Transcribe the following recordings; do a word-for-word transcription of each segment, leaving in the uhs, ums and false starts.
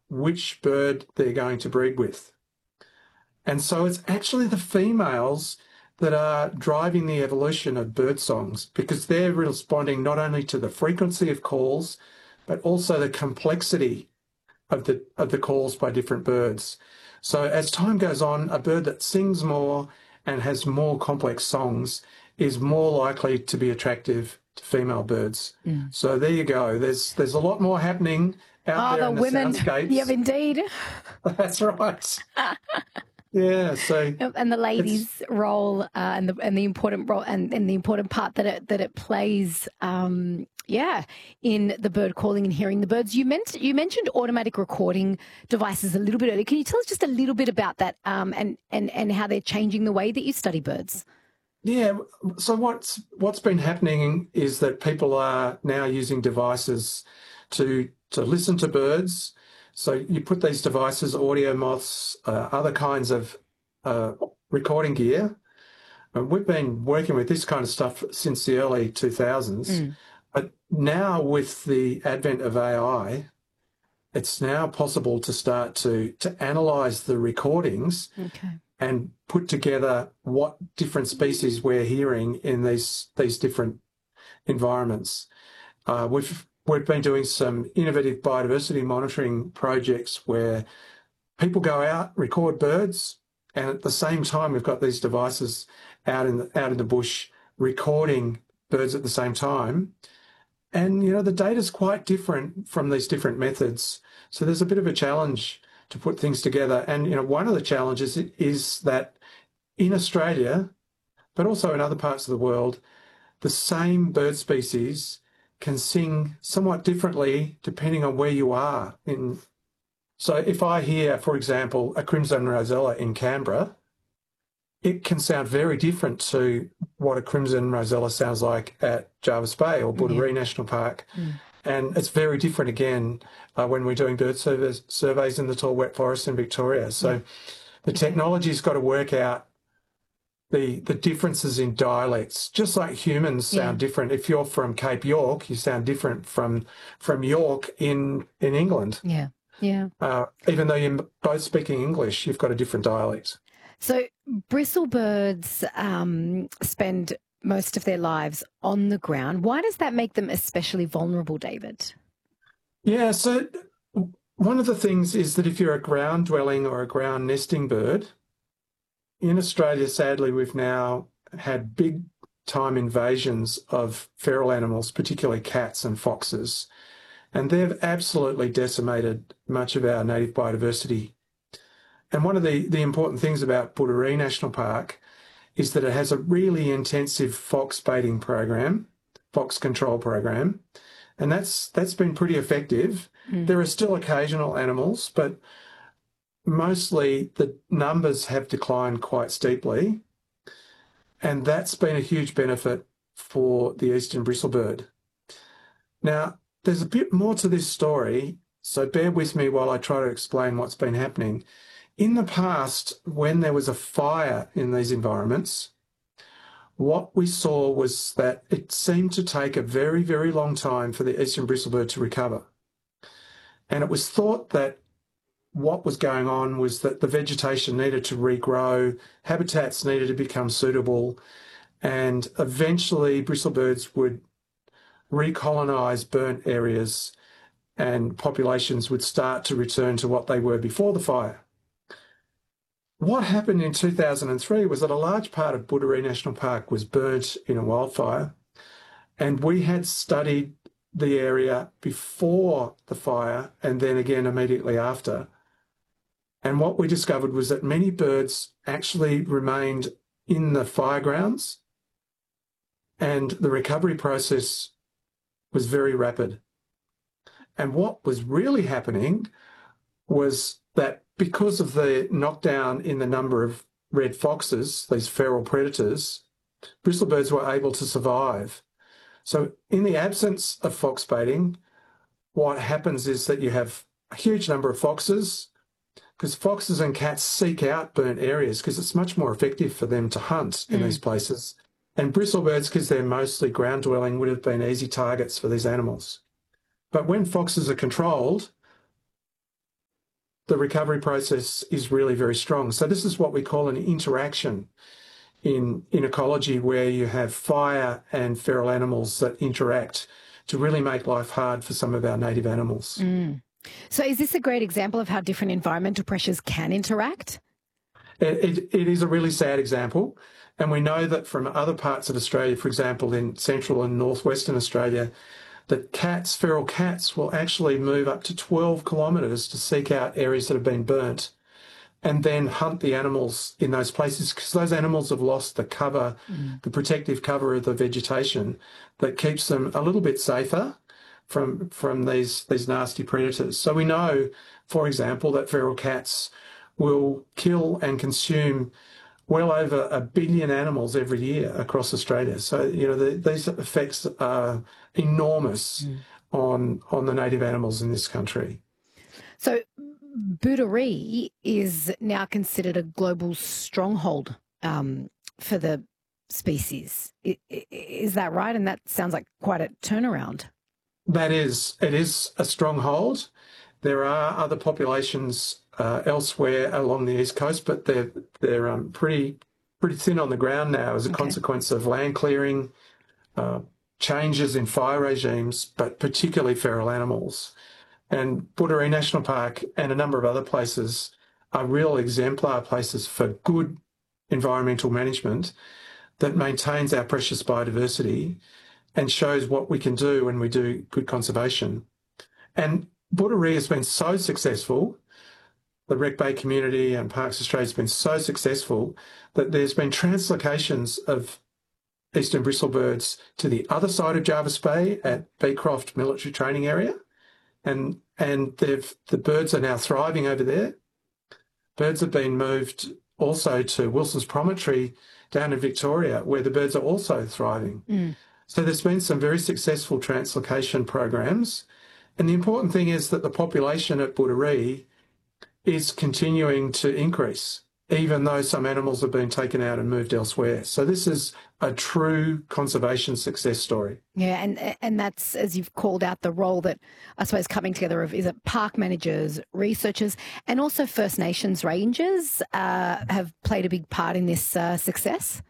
which bird they're going to breed with. And so it's actually the females that are driving the evolution of bird songs, because they're responding not only to the frequency of calls, but also the complexity of the of the calls by different birds. So as time goes on, a bird that sings more and has more complex songs is more likely to be attractive to female birds. Mm. So there you go. There's there's a lot more happening out oh, there the in the women. soundscapes. Yeah, indeed. That's right. Yeah, so and the ladies' role uh, and the and the important role and, and the important part that it that it plays, um, yeah, in the bird calling and hearing the birds. You meant you mentioned automatic recording devices a little bit earlier. Can you tell us just a little bit about that um, and and and how they're changing the way that you study birds? Yeah, so what's what's been happening is that people are now using devices to to listen to birds. So you put these devices, audio moths, uh, other kinds of uh, recording gear. And we've been working with this kind of stuff since the early two thousands. Mm. But now with the advent of A I, it's now possible to start to, to analyse the recordings okay. and put together what different species we're hearing in these, these different environments. Uh, we've We've been doing some innovative biodiversity monitoring projects where people go out, record birds, and at the same time we've got these devices out in the, out in the bush recording birds at the same time. And, you know, the data's quite different from these different methods. So there's a bit of a challenge to put things together. And, you know, one of the challenges is that in Australia, but also in other parts of the world, the same bird species can sing somewhat differently depending on where you are. In So if I hear, for example, a crimson rosella in Canberra, it can sound very different to what a crimson rosella sounds like at Jervis Bay or Budaree yeah. National Park. Mm. And it's very different again uh, when we're doing bird surveys, surveys in the tall wet forest in Victoria. So yeah. the technology's got to work out the the differences in dialects, just like humans sound yeah. different. If you're from Cape York, you sound different from from York in, in England. Yeah, yeah. Uh, even though you're both speaking English, you've got a different dialect. So bristlebirds um, spend most of their lives on the ground. Why does that make them especially vulnerable, David? Yeah, so one of the things is that if you're a ground-dwelling or a ground-nesting bird, in Australia, sadly, we've now had big-time invasions of feral animals, particularly cats and foxes, and they've absolutely decimated much of our native biodiversity. And one of the, the important things about Budaree National Park is that it has a really intensive fox baiting program, fox control program, and that's that's been pretty effective. Mm. There are still occasional animals, but mostly the numbers have declined quite steeply, and that's been a huge benefit for the eastern bristlebird. Now, there's a bit more to this story, so bear with me while I try to explain what's been happening. In the past, when there was a fire in these environments, what we saw was that it seemed to take a very, very long time for the eastern bristlebird to recover. And it was thought that what was going on was that the vegetation needed to regrow, habitats needed to become suitable, and eventually bristlebirds would recolonise burnt areas and populations would start to return to what they were before the fire. What happened in two thousand three was that a large part of Budaree National Park was burnt in a wildfire, and we had studied the area before the fire and then again immediately after. And what we discovered was that many birds actually remained in the fire grounds, and the recovery process was very rapid. And what was really happening was that because of the knockdown in the number of red foxes, these feral predators, bristlebirds were able to survive. So in the absence of fox baiting, what happens is that you have a huge number of foxes, because foxes and cats seek out burnt areas because it's much more effective for them to hunt in mm. these places. And bristlebirds, because they're mostly ground-dwelling, would have been easy targets for these animals. But when foxes are controlled, the recovery process is really very strong. So this is what we call an interaction in, in ecology, where you have fire and feral animals that interact to really make life hard for some of our native animals. Mm. So is this a great example of how different environmental pressures can interact? It, it, it is a really sad example. And we know that from other parts of Australia, for example, in central and northwestern Australia, that cats, feral cats, will actually move up to twelve kilometres to seek out areas that have been burnt and then hunt the animals in those places, because those animals have lost the cover, mm. the protective cover of the vegetation that keeps them a little bit safer from, from these, these nasty predators. So we know, for example, that feral cats will kill and consume well over a billion animals every year across Australia. So, you know, the, these effects are enormous mm. on, on the native animals in this country. So Booderee is now considered a global stronghold um, for the species. Is that right? And that sounds like quite a turnaround. That is. It is a stronghold. There are other populations uh, elsewhere along the east coast, but they're they're um, pretty pretty thin on the ground now as a okay. consequence of land clearing, uh, changes in fire regimes, but particularly feral animals. And Booderee National Park and a number of other places are real exemplar places for good environmental management that maintains our precious biodiversity and shows what we can do when we do good conservation. And Booderee has been so successful, the Wreck Bay community and Parks Australia has been so successful that there's been translocations of eastern bristlebirds to the other side of Jervis Bay at Beecroft Military Training Area. And and they've, the birds are now thriving over there. Birds have been moved also to Wilson's Promontory down in Victoria, where the birds are also thriving. Mm. So there's been some very successful translocation programs. And the important thing is that the population at Booderee is continuing to increase, even though some animals have been taken out and moved elsewhere. So this is a true conservation success story. Yeah, and and that's, as you've called out, the role that I suppose coming together of is it park managers, researchers, and also First Nations rangers uh, have played a big part in this uh, success?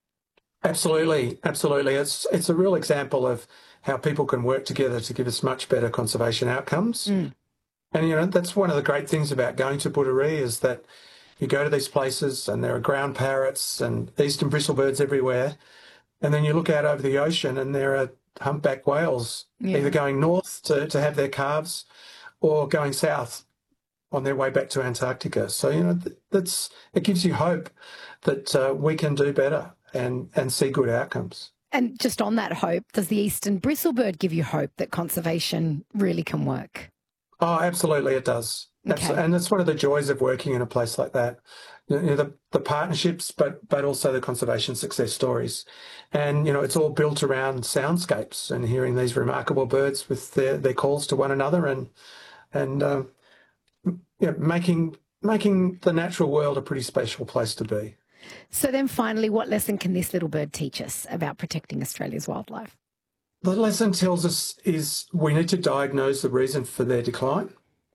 Absolutely, absolutely. It's it's a real example of how people can work together to give us much better conservation outcomes. Mm. And, you know, that's one of the great things about going to Booderee is that you go to these places and there are ground parrots and eastern bristlebirds everywhere. And then you look out over the ocean and there are humpback whales yeah. either going north to, to have their calves or going south on their way back to Antarctica. So, you know, that's it gives you hope that uh, we can do better and, and see good outcomes. And just on that hope, does the eastern bristlebird give you hope that conservation really can work? Oh, absolutely it does. Okay. And that's one of the joys of working in a place like that, you know, the, the partnerships, but but also the conservation success stories. And, you know, it's all built around soundscapes and hearing these remarkable birds with their, their calls to one another and and uh, you know, making making the natural world a pretty special place to be. So then finally, what lesson can this little bird teach us about protecting Australia's wildlife? The lesson tells us is we need to diagnose the reason for their decline.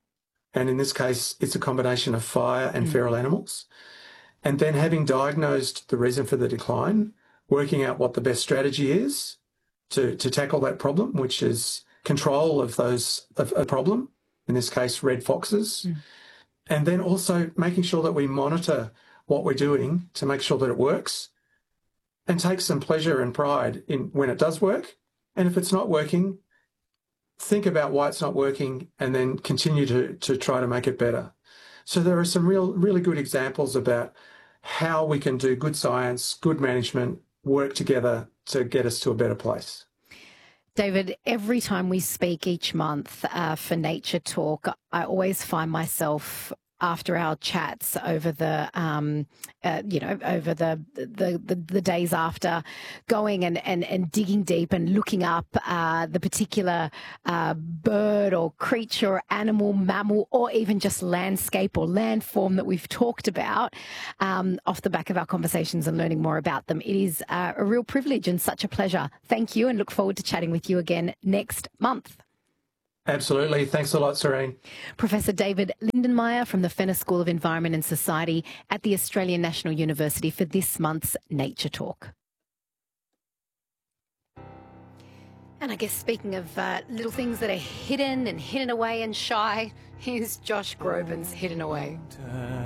And in this case, it's a combination of fire and mm. feral animals. And then having diagnosed the reason for the decline, working out what the best strategy is to, to tackle that problem, which is control of those of a problem, in this case, red foxes. Mm. And then also making sure that we monitor what we're doing to make sure that it works and take some pleasure and pride in when it does work. And if it's not working, think about why it's not working and then continue to, to try to make it better. So there are some real, really good examples about how we can do good science, good management, work together to get us to a better place. David, every time we speak each month uh, for Nature Talk, I always find myself after our chats over the, um, uh, you know, over the, the the the days after, going and, and, and digging deep and looking up uh, the particular uh, bird or creature or animal, mammal, or even just landscape or landform that we've talked about um, off the back of our conversations and learning more about them. It is uh, a real privilege and such a pleasure. Thank you, and look forward to chatting with you again next month. Absolutely. Thanks a lot, Serene. Professor David Lindenmayer from the Fenner School of Environment and Society at the Australian National University for this month's Nature Talk. And I guess speaking of uh, little things that are hidden and hidden away and shy, here's Josh Groban's Hidden Away.